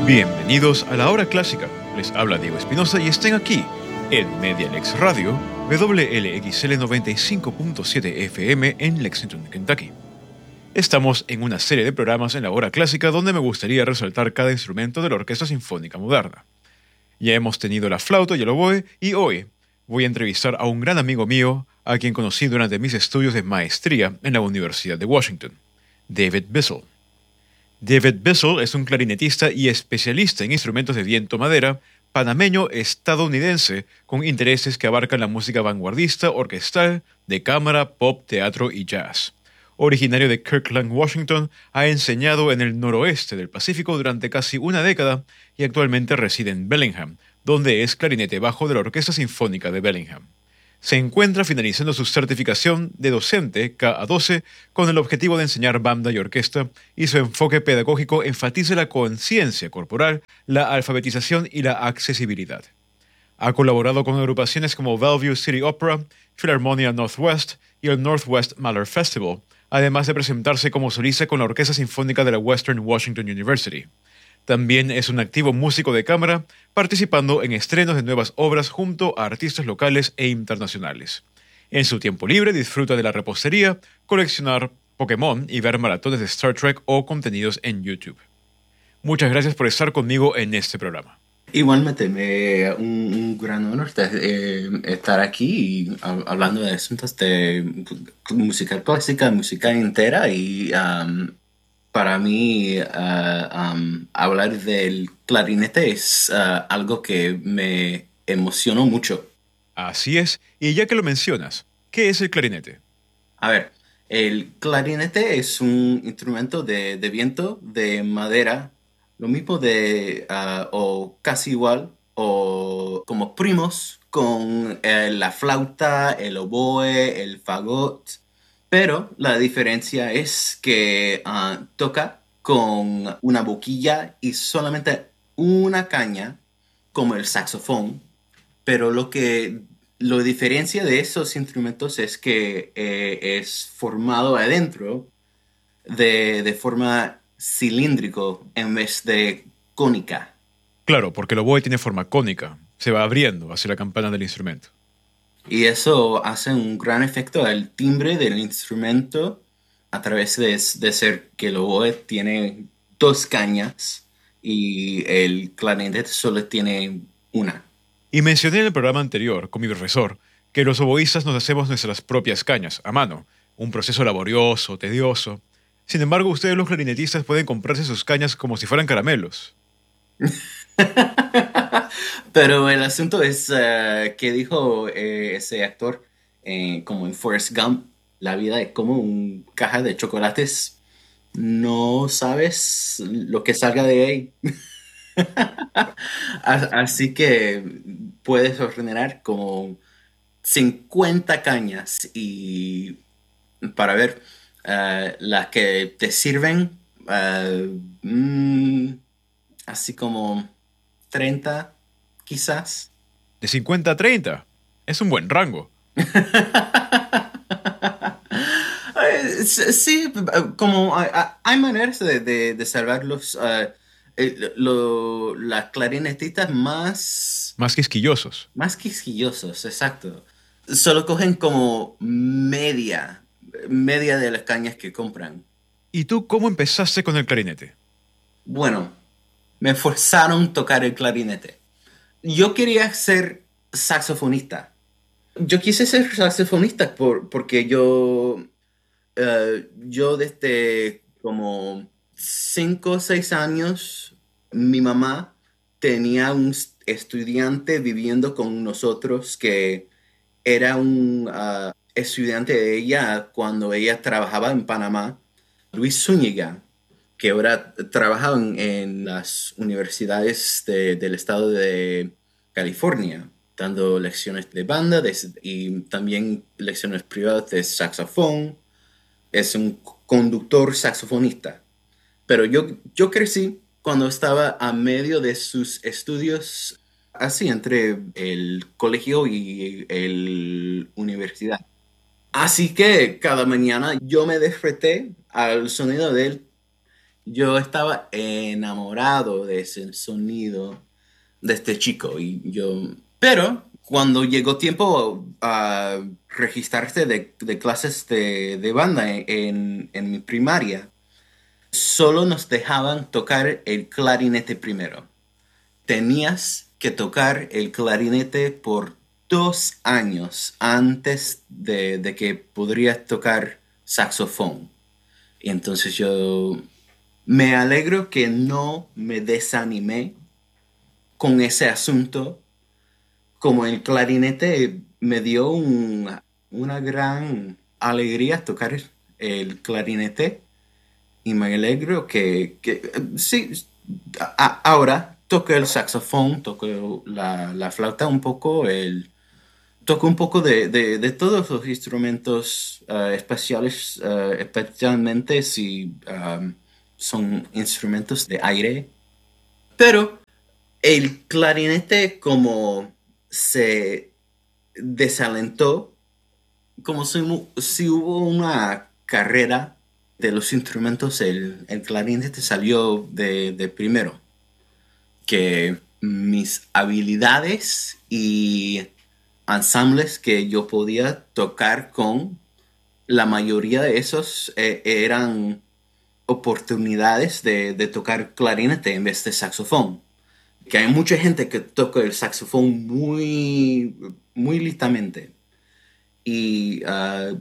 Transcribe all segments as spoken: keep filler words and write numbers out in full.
Bienvenidos a la Hora Clásica. Les habla Diego Espinosa y estén aquí en Medialex Radio, W L X L noventa y cinco punto siete F M en Lexington, Kentucky. Estamos en una serie de programas en la Hora Clásica donde me gustaría resaltar cada instrumento de la Orquesta Sinfónica Moderna. Ya hemos tenido la flauta y el oboe y hoy voy a entrevistar a un gran amigo mío a quien conocí durante mis estudios de maestría en la Universidad de Washington, David Bissell. David Bissell es un clarinetista y especialista en instrumentos de viento madera, panameño estadounidense con intereses que abarcan la música vanguardista, orquestal, de cámara, pop, teatro y jazz. Originario de Kirkland, Washington, ha enseñado en el noroeste del Pacífico durante casi una década y actualmente reside en Bellingham, donde es clarinete bajo de la Orquesta Sinfónica de Bellingham. Se encuentra finalizando su certificación de docente K A doce con el objetivo de enseñar banda y orquesta, y su enfoque pedagógico enfatiza la conciencia corporal, la alfabetización y la accesibilidad. Ha colaborado con agrupaciones como Bellevue City Opera, Philharmonia Northwest y el Northwest Mahler Festival, además de presentarse como solista con la Orquesta Sinfónica de la Western Washington University. También es un activo músico de cámara, participando en estrenos de nuevas obras junto a artistas locales e internacionales. En su tiempo libre disfruta de la repostería, coleccionar Pokémon y ver maratones de Star Trek o contenidos en YouTube. Muchas gracias por estar conmigo en este programa. Igualmente, me, un, un gran honor de, eh, estar aquí y, a, hablando de asuntos de música clásica, música entera y um, para mí uh, um, hablar del clarinete es uh, algo que me emocionó mucho. Así es, y ya que lo mencionas, ¿qué es el clarinete? A ver, el clarinete es un instrumento de, de viento de madera, lo mismo de, uh, o casi igual, o como primos con eh, la flauta, el oboe, el fagot. Pero la diferencia es que uh, toca con una boquilla y solamente una caña, como el saxofón. Pero lo que lo diferencia de esos instrumentos es que eh, es formado adentro de, de forma cilíndrico en vez de cónica. Claro, porque el oboe tiene forma cónica, se va abriendo hacia la campana del instrumento. Y eso hace un gran efecto al timbre del instrumento a través de, de ser que el oboe tiene dos cañas y el clarinete solo tiene una. Y mencioné en el programa anterior, con mi profesor, que los oboístas nos hacemos nuestras propias cañas, a mano, un proceso laborioso, tedioso. Sin embargo, ustedes los clarinetistas pueden comprarse sus cañas como si fueran caramelos. Pero el asunto es uh, que dijo eh, ese actor, eh, como en Forrest Gump, la vida es como una caja de chocolates. No sabes lo que salga de ahí. Así que puedes ordenar como cincuenta cañas y para ver uh, las que te sirven, uh, mm, así como treinta quizás. De cincuenta a treinta. Es un buen rango. Sí, como hay, hay maneras de, de, de salvar los, uh, lo, las clarinetistas más... Más quisquillosos. Más quisquillosos, exacto. Solo cogen como media, media de las cañas que compran. ¿Y tú cómo empezaste con el clarinete? Bueno, me forzaron a tocar el clarinete. Yo quería ser saxofonista. Yo quise ser saxofonista por, porque yo, uh, yo desde como cinco o seis años, mi mamá tenía un estudiante viviendo con nosotros que era un uh, estudiante de ella cuando ella trabajaba en Panamá, Luis Zúñiga, que ahora trabaja en, en las universidades de, del estado de California, dando lecciones de banda de, y también lecciones privadas de saxofón. Es un conductor saxofonista. Pero yo, yo crecí cuando estaba a medio de sus estudios, así entre el colegio y la universidad. Así que cada mañana yo me desperté al sonido de él Yo estaba enamorado de ese sonido de este chico y yo... Pero cuando llegó tiempo a registrarse de, de clases de, de banda en, en mi primaria, solo nos dejaban tocar el clarinete primero. Tenías que tocar el clarinete por dos años antes de, de que podrías tocar saxofón. Y entonces yo me alegro que no me desanimé con ese asunto, como el clarinete me dio un- una gran alegría tocar el clarinete y me alegro que, que, eh, sí, a- ahora toco el saxofón, toco la, la flauta un poco, el, toco un poco de, de- de todos los instrumentos eh, especiales, eh, especialmente si um, son instrumentos de aire, pero el clarinete como se desalentó, como si, mu- si hubo una carrera de los instrumentos, el, el clarinete salió de, de primero, que mis habilidades y ensambles que yo podía tocar con, la mayoría de esos eh, eran oportunidades de, de tocar clarinete en vez de saxofón. Que hay mucha gente que toca el saxofón muy, muy listamente. Y uh,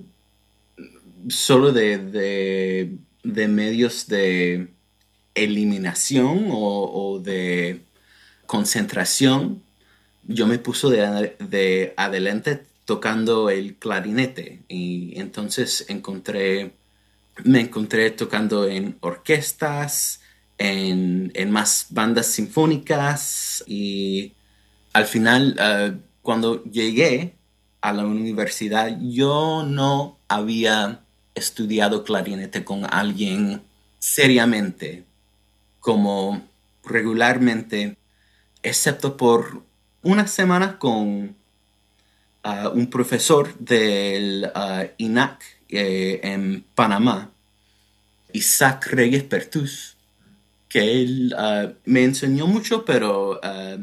solo de, de, de, medios de eliminación o, o de concentración, yo me puse de, de adelante tocando el clarinete. Y entonces encontré, me encontré tocando en orquestas, en, en más bandas sinfónicas y al final, uh, cuando llegué a la universidad, yo no había estudiado clarinete con alguien seriamente, como regularmente, excepto por unas semanas con uh, un profesor del uh, I N A C eh, en Panamá, Isaac Reyes Pertus, que él uh, me enseñó mucho, pero uh,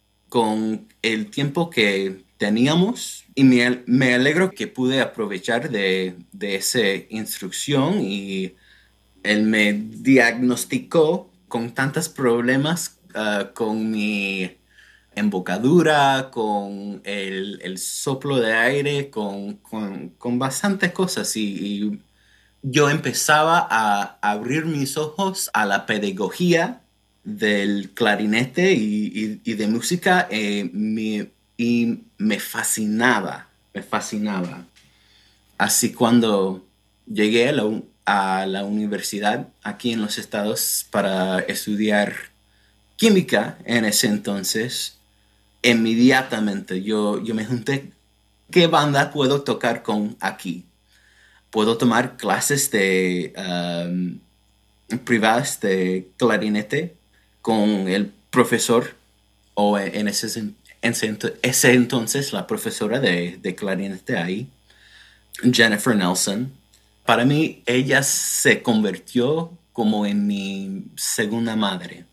con el tiempo que teníamos y me, me alegro que pude aprovechar de, de esa instrucción y él me diagnosticó con tantos problemas uh, con mi embocadura, con el, el soplo de aire, con, con, con bastantes cosas y, y yo empezaba a abrir mis ojos a la pedagogía del clarinete y, y- y de música eh, me- y me fascinaba, me fascinaba. Así cuando llegué a la, u- a la universidad aquí en los Estados para estudiar química en ese entonces, inmediatamente yo, yo me junté, ¿qué banda puedo tocar con aquí? Puedo tomar clases de um, privadas de clarinete con el profesor o en ese, en ese, ese entonces la profesora de, de clarinete ahí, Jennifer Nelson. Para mí ella se convirtió como en mi segunda madre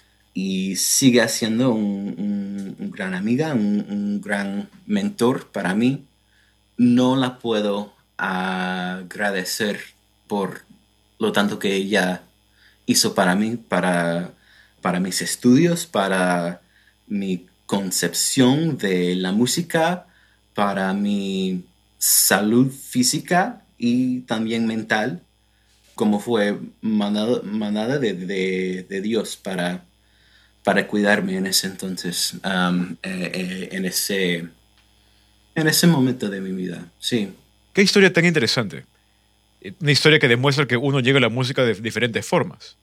y sigue siendo un, un, un gran amiga, un, un gran mentor para mí. No la puedo agradecer por lo tanto que ella hizo para mí, para, para mis estudios, para mi concepción de la música, para mi salud física y también mental, como fue mandado, mandada de, de, de Dios para, para cuidarme en ese entonces, um, eh, eh, en, ese, en ese momento de mi vida. Sí. Qué historia tan interesante. Eh, Una historia que demuestra que uno llega a la música de diferentes formas.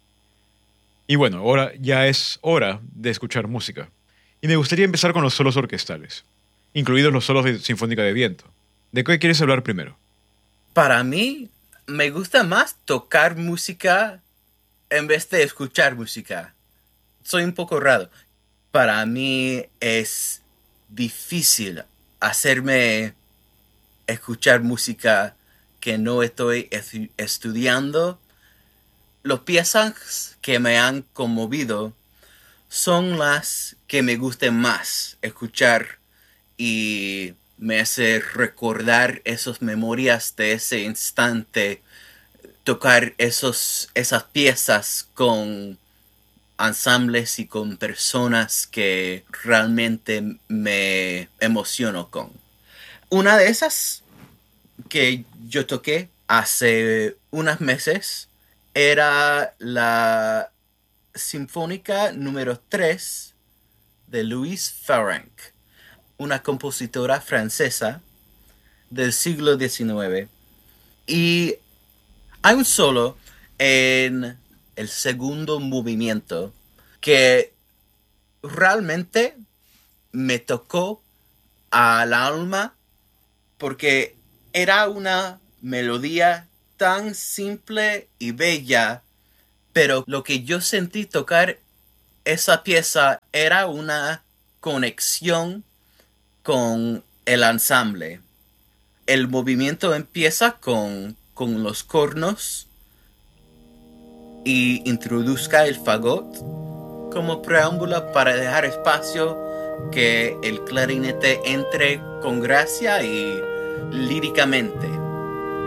Y bueno, ahora ya es hora de escuchar música. Y me gustaría empezar con los solos orquestales, incluidos los solos de Sinfónica de Viento. ¿De qué quieres hablar primero? Para mí, me gusta más tocar música en vez de escuchar música. Soy un poco raro. Para mí es difícil hacerme escuchar música que no estoy estu- estudiando Las piezas que me han conmovido son las que me gustan más escuchar y me hace recordar esas memorias de ese instante, tocar esos, esas piezas con ensambles y con personas que realmente me emociono con. Una de esas que yo toqué hace unos meses era la Sinfónica número tres de Louise Farrenc, una compositora francesa del siglo diecinueve. Y hay un solo en el segundo movimiento que realmente me tocó al alma porque era una melodía tan simple y bella, pero lo que yo sentí tocar esa pieza era una conexión con el ensamble. El movimiento empieza con, con los cornos y introduzca el fagot como preámbulo para dejar espacio que el clarinete entre con gracia y líricamente.